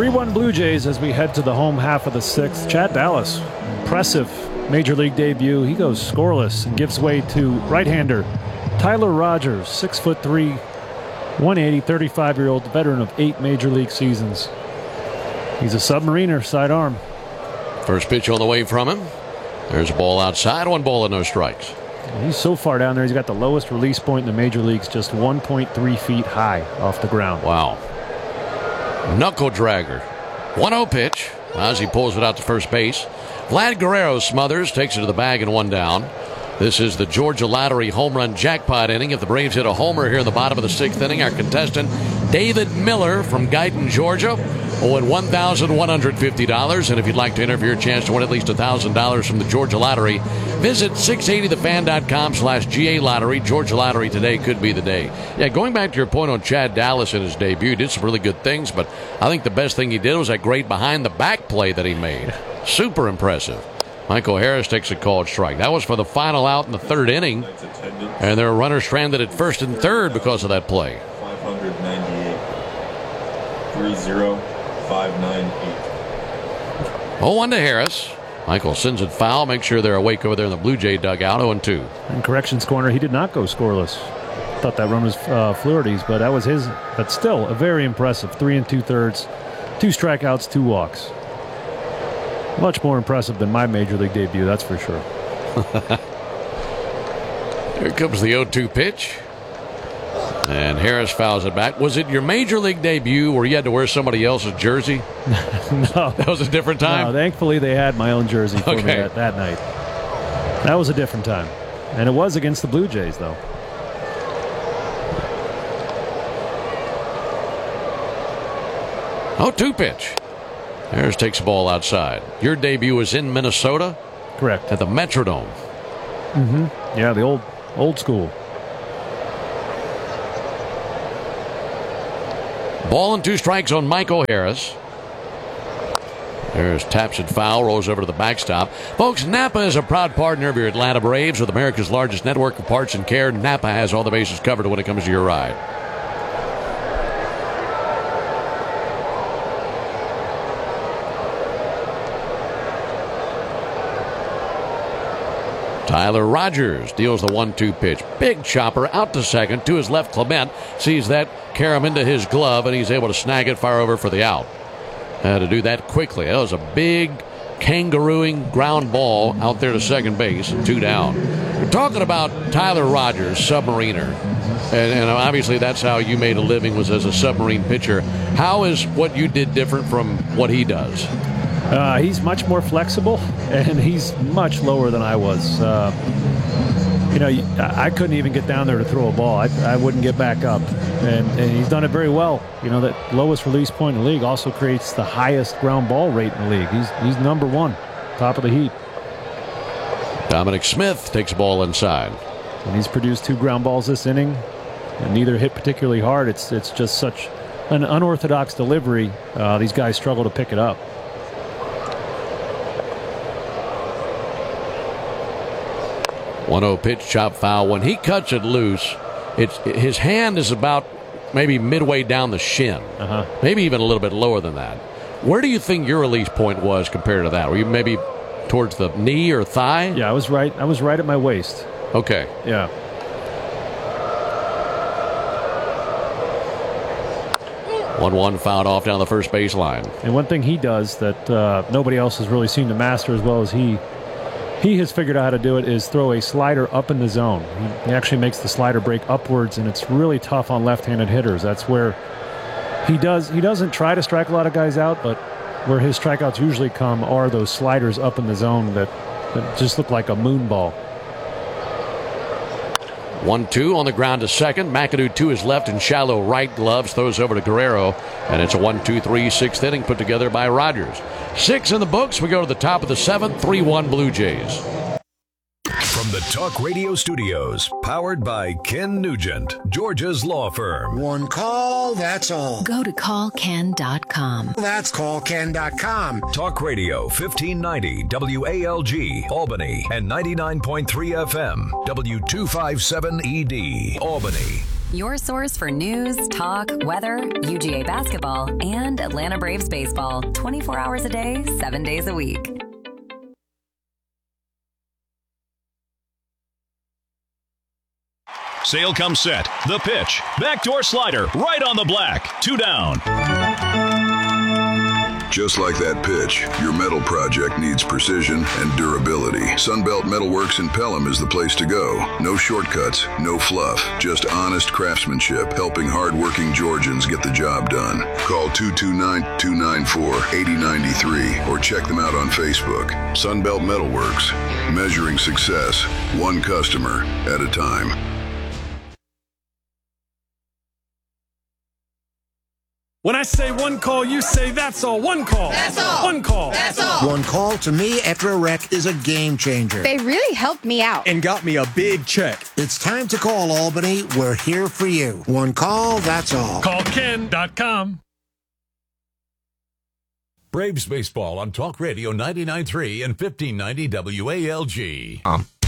3-1 Blue Jays as we head to the home half of the sixth. Chad Dallas, impressive major league debut. He goes scoreless and gives way to right-hander Tyler Rogers, 6'3", 180, 35-year-old veteran of 8 major league seasons. He's a submariner, sidearm. First pitch on the way from him. There's a ball outside, 1 ball and no strikes. He's so far down there, he's got the lowest release point in the major leagues, just 1.3 feet high off the ground. Wow. Knuckle dragger. 1-0 pitch. Ozzie pulls it out to first base. Vlad Guerrero smothers, takes it to the bag and 1 down. This is the Georgia Lottery home run jackpot inning. If the Braves hit a homer here in the bottom of the 6th inning, our contestant, David Miller from Guyton, Georgia, will win $1,150. And if you'd like to enter for your chance to win at least $1,000 from the Georgia Lottery, visit 680thefan.com/GA Lottery. Georgia Lottery today could be the day. Yeah, going back to your point on Chad Dallas in his debut, did some really good things, but I think the best thing he did was that great behind-the-back play that he made. Super impressive. Michael Harris takes a called strike. That was for the final out in the 3rd inning, and there are runners stranded at first and third because of that play. 598. 30598. 0-1 to Harris. Michael sends it foul. Make sure they're awake over there in the Blue Jay dugout. 0-2. In corrections corner, he did not go scoreless. Thought that run was Flaherty's, but that was his. But still, a very impressive 3 2/3, 2 strikeouts, 2 walks. Much more impressive than my major league debut, that's for sure. Here comes the 0-2 pitch. And Harris fouls it back. Was it your major league debut where you had to wear somebody else's jersey? No. That was a different time? No, thankfully they had my own jersey for me that night. That was a different time. And it was against the Blue Jays, though. Oh, 2 pitch. Harris takes the ball outside. Your debut was in Minnesota? Correct. At the Metrodome. Mm-hmm. Yeah, the old school. Ball and 2 strikes on Michael Harris. Harris taps it foul, rolls over to the backstop. Folks, Napa is a proud partner of your Atlanta Braves with America's largest network of parts and care. Napa has all the bases covered when it comes to your ride. Tyler Rogers deals the 1-2 pitch. Big chopper out to second. To his left, Clement sees that, carry him into his glove, and he's able to snag it, fire over for the out. Had to do that quickly. That was a big kangarooing ground ball out there to second base, and 2 down. We're talking about Tyler Rogers, submariner. And obviously that's how you made a living, was as a submarine pitcher. How is what you did different from what he does? He's much more flexible, and he's much lower than I was. I couldn't even get down there to throw a ball. I wouldn't get back up, and he's done it very well. That lowest release point in the league also creates the highest ground ball rate in the league. He's number 1, top of the heap. Dominic Smith takes the ball inside. And he's produced 2 ground balls this inning, and neither hit particularly hard. It's just such an unorthodox delivery. These guys struggle to pick it up. 1-0 pitch, chop foul. When he cuts it loose, his hand is about maybe midway down the shin. Maybe even a little bit lower than that. Where do you think your release point was compared to that? Were you maybe towards the knee or thigh? Yeah, I was right at my waist. Okay. Yeah. 1-1 fouled off down the first baseline. And one thing he does that nobody else has really seemed to master as well as he has figured out how to do it is throw a slider up in the zone. He actually makes the slider break upwards, and it's really tough on left-handed hitters. That's where he doesn't try to strike a lot of guys out, but where his strikeouts usually come are those sliders up in the zone that just look like a moon ball. 1-2 on the ground to second. McAdoo to his left and shallow right gloves. Throws over to Guerrero. And it's a 1-2-3 6th inning put together by Rogers. 6 in the books. We go to the top of the 7th. 3-1 Blue Jays. From the Talk Radio Studios, powered by Ken Nugent, Georgia's law firm. One call, that's all. Go to callken.com. That's callken.com. Talk Radio 1590 WALG, Albany, and 99.3 FM, W257ED, Albany. your source for news, talk, weather, UGA basketball, and Atlanta Braves baseball. 24 hours a day, 7 days a week. Sale comes set. The pitch. Backdoor slider. Right on the black. 2 down. Just like that pitch, your metal project needs precision and durability. Sunbelt Metalworks in Pelham is the place to go. No shortcuts, no fluff, just honest craftsmanship, helping hardworking Georgians get the job done. Call 229-294-8093 or check them out on Facebook. Sunbelt Metalworks, measuring success, one customer at a time. When I say one call, you say that's all. One call. That's all. One call. That's all. One call to me after a wreck is a game changer. They really helped me out. And got me a big check. It's time to call Albany. We're here for you. One call, that's all. CallKen.com. Braves baseball on Talk Radio 99.3 and 1590 WALG.